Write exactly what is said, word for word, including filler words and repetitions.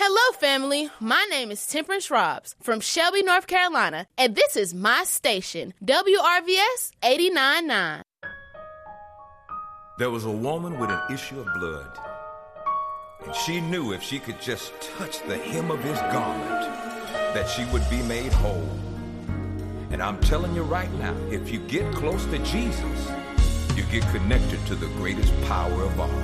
Hello, family. My name is Temperance Robs from Shelby, North Carolina, and this is my station, W R V S eighty-nine point nine. There was a woman with an issue of blood, and she knew if she could just touch the hem of his garment, that she would be made whole. And I'm telling you right now, if you get close to Jesus, you get connected to the greatest power of all.